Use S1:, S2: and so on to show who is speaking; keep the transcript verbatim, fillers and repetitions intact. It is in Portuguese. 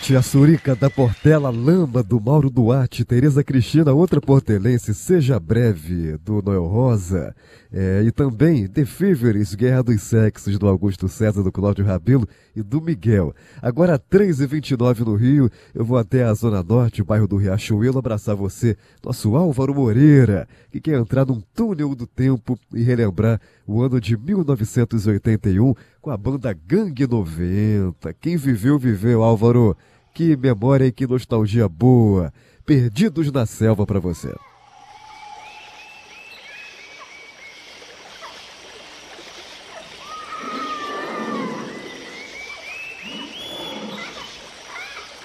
S1: Tia Surica da Portela, Lama do Mauro Duarte, Tereza Cristina, outra portelense, Seja Breve do Noel Rosa, é, e também The Fevers, Guerra dos Sexos do Augusto César, do Cláudio Rabelo e do Miguel. Agora três e vinte e nove no Rio, eu vou até a Zona Norte, o bairro do Riachuelo, abraçar você, nosso Álvaro Moreira, que quer entrar num túnel do tempo e relembrar o ano de mil novecentos e oitenta e um com a banda Gangue noventa. Quem viveu, viveu, Álvaro. Que memória e que nostalgia boa. Perdidos na Selva pra você.